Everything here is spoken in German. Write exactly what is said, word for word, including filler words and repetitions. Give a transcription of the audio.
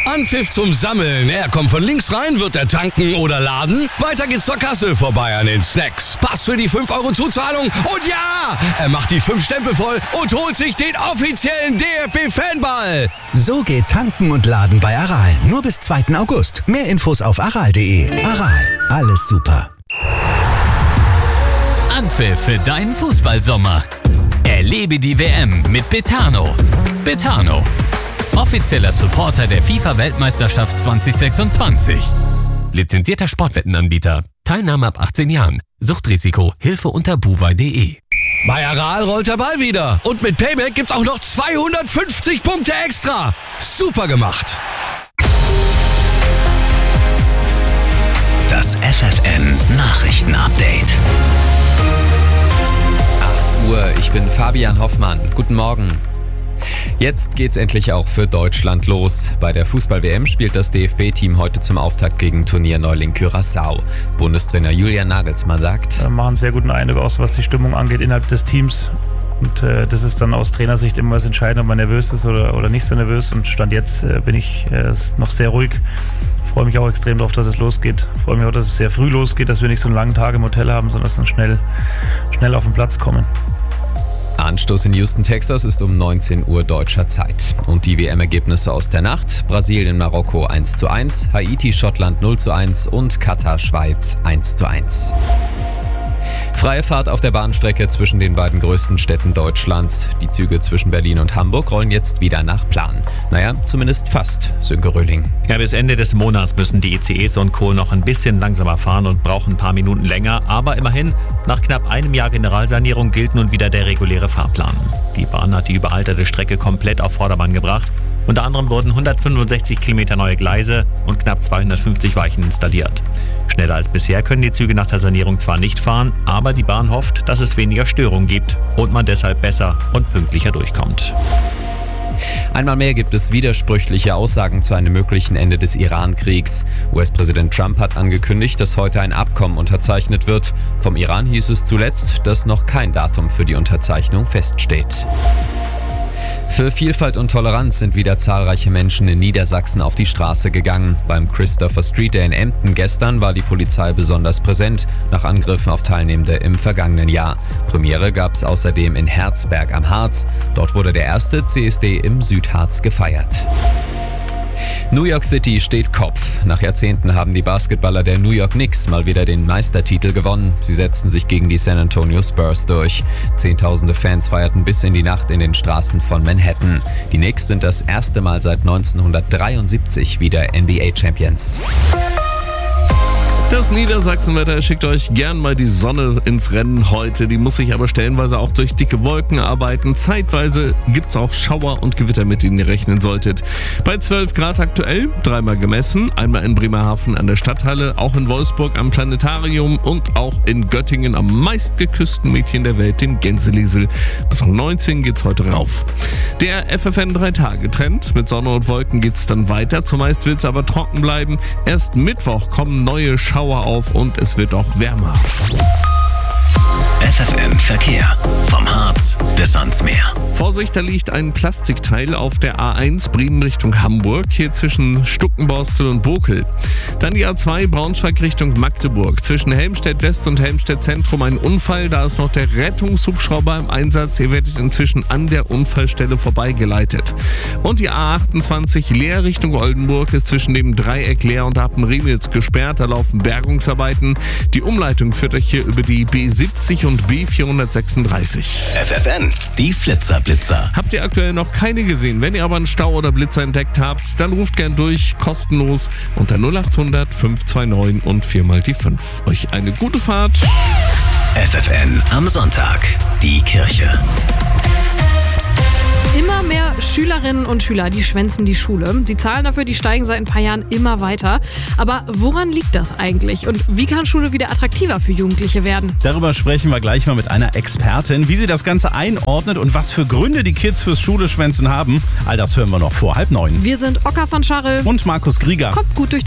Anpfiff zum Sammeln. Er kommt von links rein, wird er tanken oder laden. Weiter geht's zur Kasse, vorbei an den Snacks. Pass für die fünf Euro Zuzahlung und ja, er macht die fünf Stempel voll und holt sich den offiziellen D F B-Fanball. So geht tanken und laden bei Aral. Nur bis zweiten August. Mehr Infos auf aral punkt de. Aral, alles super. Anpfiff für deinen Fußballsommer. Erlebe die W M mit Betano. Betano, offizieller Supporter der FIFA-Weltmeisterschaft zwanzig sechsundzwanzig. Lizenzierter Sportwettenanbieter. Teilnahme ab achtzehn Jahren. Suchtrisiko. Hilfe unter buwei punkt de. Bei Aral rollt der Ball wieder. Und mit Payback gibt's auch noch zweihundertfünfzig Punkte extra. Super gemacht. Das F F N-Nachrichten-Update. acht Uhr, ich bin Fabian Hoffmann. Guten Morgen. Jetzt geht's endlich auch für Deutschland los. Bei der Fußball-W M spielt das D F B-Team heute zum Auftakt gegen Turnierneuling Curaçao. Bundestrainer Julian Nagelsmann sagt: Wir machen einen sehr guten Eindruck aus, was die Stimmung angeht innerhalb des Teams. Und äh, das ist dann aus Trainersicht immer das Entscheidende, ob man nervös ist oder, oder nicht so nervös. Und Stand jetzt äh, bin ich äh, noch sehr ruhig. Freue mich auch extrem darauf, dass es losgeht. Freue mich auch, dass es sehr früh losgeht, dass wir nicht so einen langen Tag im Hotel haben, sondern dass wir schnell, schnell auf den Platz kommen. Anstoß in Houston, Texas ist um neunzehn Uhr deutscher Zeit. Und die W M-Ergebnisse aus der Nacht: Brasilien, Marokko eins zu eins, Haiti, Schottland null zu eins und Katar, Schweiz eins zu eins. Freie Fahrt auf der Bahnstrecke zwischen den beiden größten Städten Deutschlands. Die Züge zwischen Berlin und Hamburg rollen jetzt wieder nach Plan. Naja, zumindest fast, Sönke Röhling. Ja, bis Ende des Monats müssen die I C Es und Co. noch ein bisschen langsamer fahren und brauchen ein paar Minuten länger. Aber immerhin, nach knapp einem Jahr Generalsanierung gilt nun wieder der reguläre Fahrplan. Die Bahn hat die überalterte Strecke komplett auf Vordermann gebracht. Unter anderem wurden hundertfünfundsechzig Kilometer neue Gleise und knapp zweihundertfünfzig Weichen installiert. Schneller als bisher können die Züge nach der Sanierung zwar nicht fahren, aber die Bahn hofft, dass es weniger Störungen gibt und man deshalb besser und pünktlicher durchkommt. Einmal mehr gibt es widersprüchliche Aussagen zu einem möglichen Ende des Iran-Kriegs. U S-Präsident Trump hat angekündigt, dass heute ein Abkommen unterzeichnet wird. Vom Iran hieß es zuletzt, dass noch kein Datum für die Unterzeichnung feststeht. Für Vielfalt und Toleranz sind wieder zahlreiche Menschen in Niedersachsen auf die Straße gegangen. Beim Christopher Street Day in Emden gestern war die Polizei besonders präsent, nach Angriffen auf Teilnehmende im vergangenen Jahr. Premiere gab es außerdem in Herzberg am Harz. Dort wurde der erste C S D im Südharz gefeiert. New York City steht Kopf. Nach Jahrzehnten haben die Basketballer der New York Knicks mal wieder den Meistertitel gewonnen. Sie setzten sich gegen die San Antonio Spurs durch. Zehntausende Fans feierten bis in die Nacht in den Straßen von Manhattan. Die Knicks sind das erste Mal seit neunzehnhundertdreiundsiebzig wieder N B A-Champions. Das Niedersachsenwetter schickt euch gern mal die Sonne ins Rennen heute. Die muss sich aber stellenweise auch durch dicke Wolken arbeiten. Zeitweise gibt's auch Schauer und Gewitter, mit denen ihr rechnen solltet. Bei zwölf Grad aktuell, dreimal gemessen. Einmal in Bremerhaven an der Stadthalle, auch in Wolfsburg am Planetarium und auch in Göttingen am meistgeküssten Mädchen der Welt, dem Gänseliesel. Bis auf neunzehn geht's heute rauf. Der F F N drei Tage Trend. Mit Sonne und Wolken geht's dann weiter. Zumeist wird's aber trocken bleiben. Erst Mittwoch kommen neue Schauer auf und es wird auch wärmer. F F N Verkehr. Vom Harz bis ans Meer. Vorsicht, da liegt ein Plastikteil auf der A eins Bremen Richtung Hamburg, hier zwischen Stuckenborstel und Bokel. Dann die A zwei Braunschweig Richtung Magdeburg. Zwischen Helmstedt West und Helmstedt Zentrum ein Unfall, da ist noch der Rettungshubschrauber im Einsatz. Ihr werdet inzwischen an der Unfallstelle vorbeigeleitet. Und die A achtundzwanzig Leer Richtung Oldenburg ist zwischen dem Dreieck Leer und Apen-Riemnitz gesperrt. Da laufen Bergungsarbeiten. Die Umleitung führt euch hier über die B siebzig und B vierhundertsechsunddreißig. F F N, die Flitzerblitzer. Habt ihr aktuell noch keine gesehen? Wenn ihr aber einen Stau oder Blitzer entdeckt habt, dann ruft gern durch, kostenlos unter null acht hundert fünf zwei neun und viermal die fünf. Euch eine gute Fahrt. F F N am Sonntag, die Kirche. Immer mehr Schülerinnen und Schüler, die schwänzen die Schule. Die Zahlen dafür, die steigen seit ein paar Jahren immer weiter. Aber woran liegt das eigentlich? Und wie kann Schule wieder attraktiver für Jugendliche werden? Darüber sprechen wir gleich mal mit einer Expertin. Wie sie das Ganze einordnet und was für Gründe die Kids fürs Schuleschwänzen haben, all das hören wir noch vor halb neun. Wir sind Ockar von Scharre und Markus Grieger. Kommt gut durch